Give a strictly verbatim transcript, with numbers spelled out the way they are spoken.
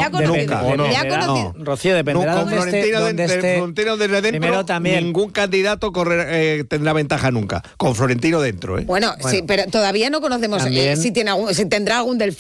ha conocido. ¿O no? Le ha conocido. No, Rocío, dependerá No, con dónde esté, Florentino, dónde de, esté. Florentino desde dentro, Primero también. ningún candidato correr, eh, tendrá ventaja nunca. Con Florentino dentro, ¿eh? Bueno, Bueno. sí, pero todavía no conocemos eh, También- si, tiene algún, si tendrá algún delfín